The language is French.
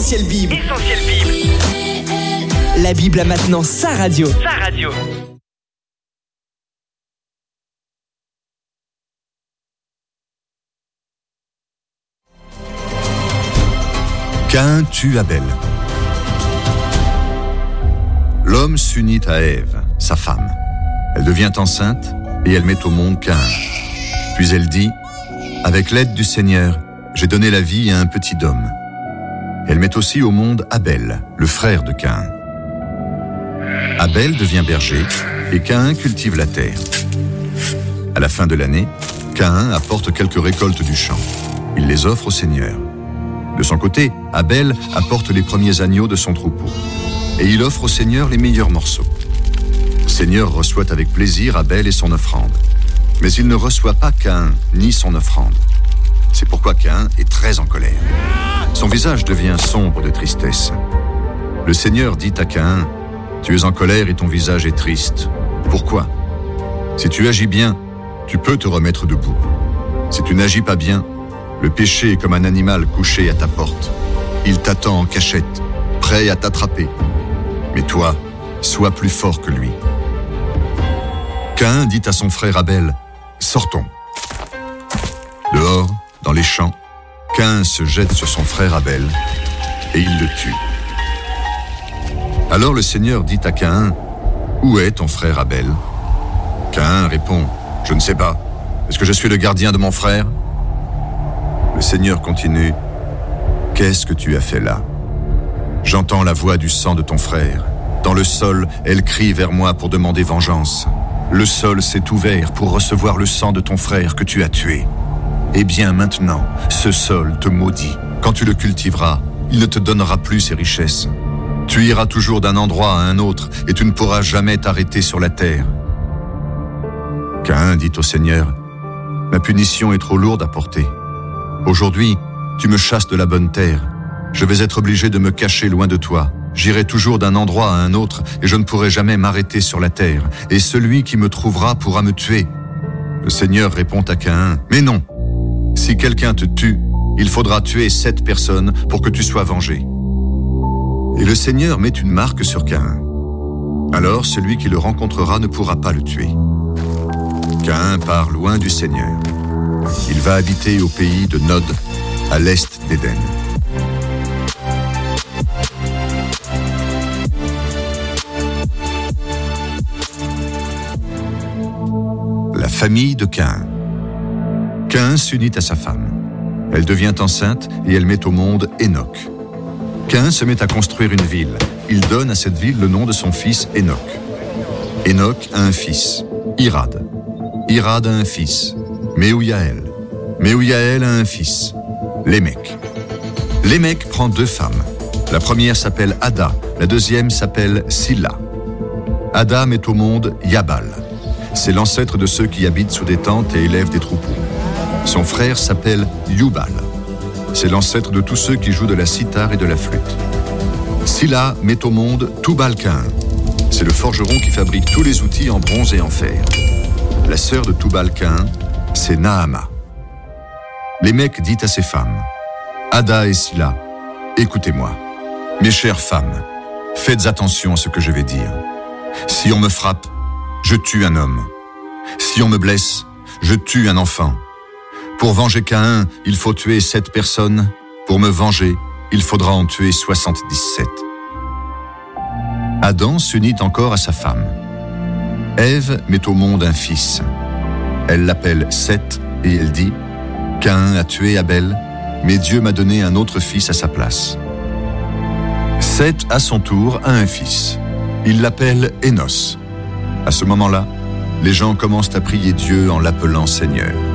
Essentiel Bible. La Bible a maintenant sa radio. Caïn tue Abel. L'homme s'unit à Ève, sa femme. Elle devient enceinte et elle met au monde Caïn. Puis elle dit, « Avec l'aide du Seigneur, j'ai donné la vie à un petit homme. » Elle met aussi au monde Abel, le frère de Caïn. Abel devient berger et Caïn cultive la terre. À la fin de l'année, Caïn apporte quelques récoltes du champ. Il les offre au Seigneur. De son côté, Abel apporte les premiers agneaux de son troupeau. Et il offre au Seigneur les meilleurs morceaux. Le Seigneur reçoit avec plaisir Abel et son offrande. Mais il ne reçoit pas Caïn ni son offrande. C'est pourquoi Caïn est très en colère. Son visage devient sombre de tristesse. Le Seigneur dit à Caïn, « Tu es en colère et ton visage est triste. Pourquoi ? Si tu agis bien, tu peux te remettre debout. Si tu n'agis pas bien, le péché est comme un animal couché à ta porte. Il t'attend en cachette, prêt à t'attraper. Mais toi, sois plus fort que lui. » Caïn dit à son frère Abel, « Sortons. » Dehors, dans les champs, Caïn se jette sur son frère Abel et il le tue. Alors le Seigneur dit à Caïn, « Où est ton frère Abel ?» Caïn répond, « Je ne sais pas. Est-ce que je suis le gardien de mon frère ?» Le Seigneur continue, « Qu'est-ce que tu as fait là ? J'entends la voix du sang de ton frère. Dans le sol, elle crie vers moi pour demander vengeance. Le sol s'est ouvert pour recevoir le sang de ton frère que tu as tué. Eh bien maintenant, ce sol te maudit. Quand tu le cultiveras, il ne te donnera plus ses richesses. Tu iras toujours d'un endroit à un autre et tu ne pourras jamais t'arrêter sur la terre. » Caïn dit au Seigneur, « Ma punition est trop lourde à porter. Aujourd'hui, tu me chasses de la bonne terre. Je vais être obligé de me cacher loin de toi. J'irai toujours d'un endroit à un autre et je ne pourrai jamais m'arrêter sur la terre. Et celui qui me trouvera pourra me tuer. » Le Seigneur répond à Caïn, « Mais non. Si quelqu'un te tue, il faudra tuer 7 personnes pour que tu sois vengé. » Et le Seigneur met une marque sur Caïn. Alors celui qui le rencontrera ne pourra pas le tuer. Caïn part loin du Seigneur. Il va habiter au pays de Nod, à l'est d'Éden. La famille de Caïn. Caïn s'unit à sa femme. Elle devient enceinte et elle met au monde Enoch. Caïn se met à construire une ville. Il donne à cette ville le nom de son fils Enoch. Enoch a un fils, Irad. Irad a un fils, Mehujaël. Mehujaël a un fils, Lémec. Lémec prend 2 femmes. La première s'appelle Ada, la deuxième s'appelle Silla. Ada met au monde Yabal. C'est l'ancêtre de ceux qui habitent sous des tentes et élèvent des troupeaux. Son frère s'appelle Yubal. C'est l'ancêtre de tous ceux qui jouent de la cithare et de la flûte. Silla met au monde Tubal-Caïn. C'est le forgeron qui fabrique tous les outils en bronze et en fer. La sœur de Tubal-Caïn, c'est Naama. Lémec dit à ses femmes, « Ada et Silla, écoutez-moi. Mes chères femmes, faites attention à ce que je vais dire. Si on me frappe, je tue un homme. Si on me blesse, je tue un enfant. Pour venger Caïn, il faut tuer 7 personnes. Pour me venger, il faudra en tuer 77. » Adam s'unit encore à sa femme. Ève met au monde un fils. Elle l'appelle Seth et elle dit, « Caïn a tué Abel, mais Dieu m'a donné un autre fils à sa place. » Seth, à son tour, a un fils. Il l'appelle Énos. À ce moment-là, les gens commencent à prier Dieu en l'appelant Seigneur.